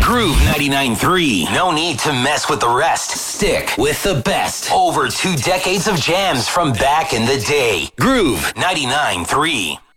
Groove 99.3. No need to mess with the rest. Stick with the best. Over 2 decades of jams from back in the day. Groove 99.3.